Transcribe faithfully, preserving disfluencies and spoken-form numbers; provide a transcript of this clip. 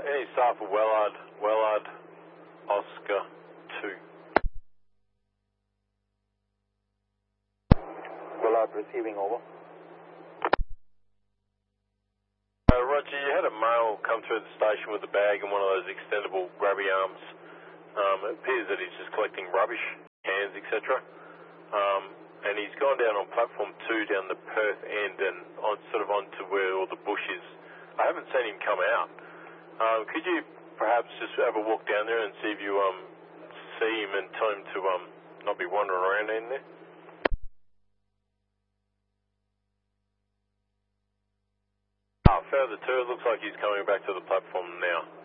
any staff of Wellard, Wellard, Oscar two. Wellard receiving, over. Uh, Roger, you had a male come through the station with a bag and one of those extendable grabby arms. Um, it appears that he's just collecting rubbish, cans, et cetera. Um, and he's gone down on platform two down the Perth end and on, sort of onto where all the bush is. I haven't seen him come out. Um, could you perhaps just have a walk down there and see if you um, see him and tell him to um, not be wandering around in there? Oh, further to, it looks like he's coming back to the platform now.